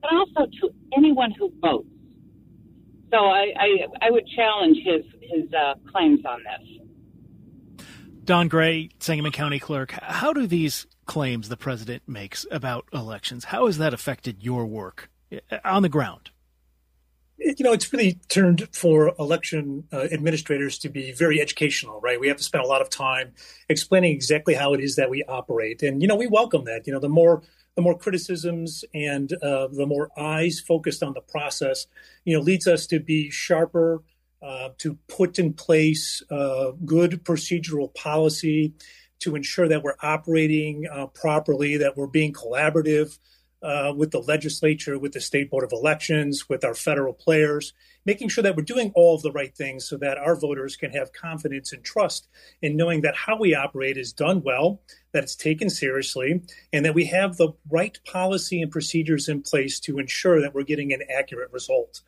but also to anyone who votes. So I would challenge his claims on this. Don Gray, Sangamon County Clerk, how do these claims the president makes about elections, how has that affected your work on the ground? It's really turned for election administrators to be very educational, right? We have to spend a lot of time explaining exactly how it is that we operate. And, we welcome that. The more criticisms and the more eyes focused on the process, leads us to be sharper, to put in place good procedural policy to ensure that we're operating properly, that we're being collaborative with the legislature, with the State Board of Elections, with our federal players, making sure that we're doing all of the right things so that our voters can have confidence and trust in knowing that how we operate is done well, that it's taken seriously, and that we have the right policy and procedures in place to ensure that we're getting an accurate result.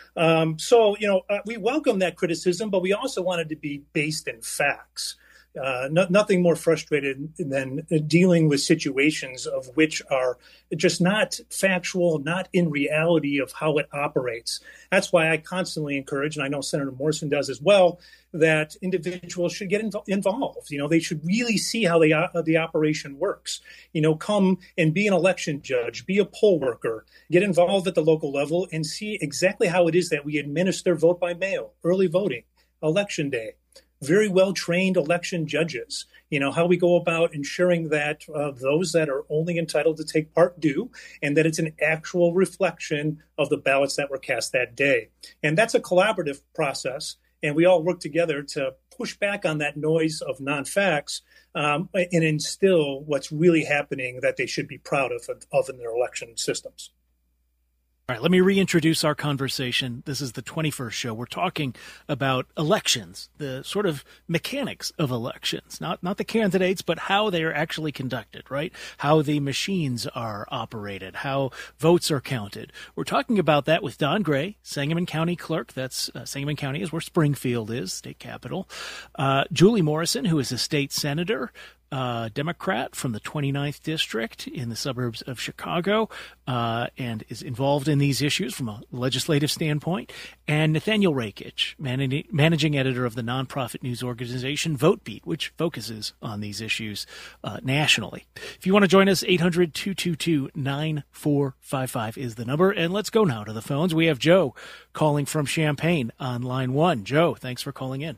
We welcome that criticism, but we also want it to be based in facts. Nothing more frustrated than dealing with situations of which are just not factual, not in reality of how it operates. That's why I constantly encourage, and I know Senator Morrison does as well, that individuals should get involved. They should really see how the operation works. Come and be an election judge, be a poll worker, get involved at the local level and see exactly how it is that we administer vote by mail, early voting, election day. Very well-trained election judges, how we go about ensuring that those that are only entitled to take part do, and that it's an actual reflection of the ballots that were cast that day. And that's a collaborative process, and we all work together to push back on that noise of non-facts and instill what's really happening that they should be proud of in their election systems. All right, let me reintroduce our conversation. This is the 21st show. We're talking about elections, the sort of mechanics of elections, not the candidates, but how they are actually conducted, right? How the machines are operated, how votes are counted. We're talking about that with Don Gray, Sangamon County Clerk. That's Sangamon County is where Springfield is, state capital. Julie Morrison, who is a state senator, Democrat from the 29th District in the suburbs of Chicago, and is involved in these issues from a legislative standpoint, and Nathaniel Rakich, managing editor of the nonprofit news organization VoteBeat, which focuses on these issues nationally. If you want to join us, 800-222-9455 is the number, and let's go now to the phones. We have Joe calling from Champaign on line 1. Joe, thanks for calling in.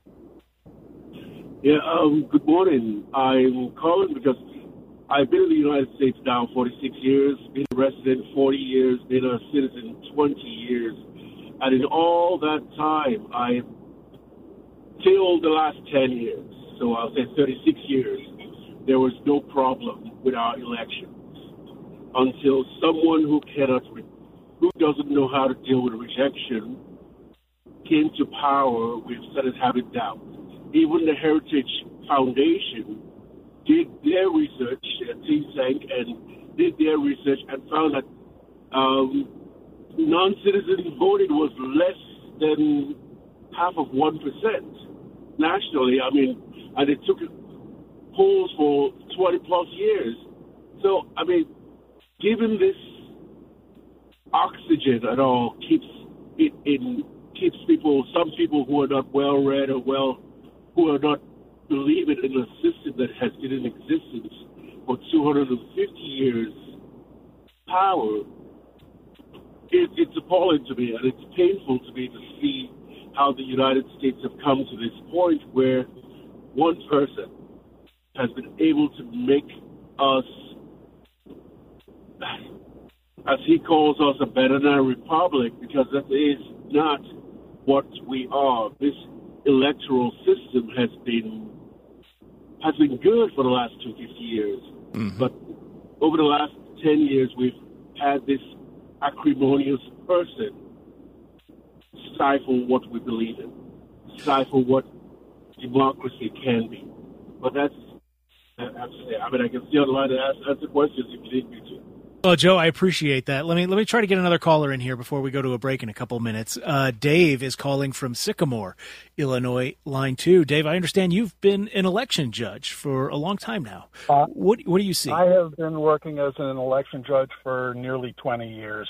Yeah, good morning. I'm calling because I've been in the United States now 46 years, been a resident 40 years, been a citizen 20 years. And in all that time, till the last 10 years, so I'll say 36 years, there was no problem with our elections until someone who doesn't know how to deal with rejection came to power with started having doubt. Even the Heritage Foundation did their research, think tank, and did their research and found that non-citizen voting was less than half of 1% nationally. And it took polls for 20 plus years. So, given this oxygen at all keeps people, some people who are not well read or who are not believing in a system that has been in existence for 250 years power, it's appalling to me, and it's painful to me to see how the United States have come to this point where one person has been able to make us, as he calls us, a banana republic, because that is not what we are. This electoral system has been good for the last 250 years. Mm-hmm. But over the last 10 years, we've had this acrimonious person stifle what we believe in, stifle what democracy can be. But that's, I can stay on the line and answer questions if you need me to. Well, Joe, I appreciate that. Let me try to get another caller in here before we go to a break in a couple minutes. Dave is calling from Sycamore, Illinois, line 2. Dave, I understand you've been an election judge for a long time now. What do you see? I have been working as an election judge for nearly 20 years.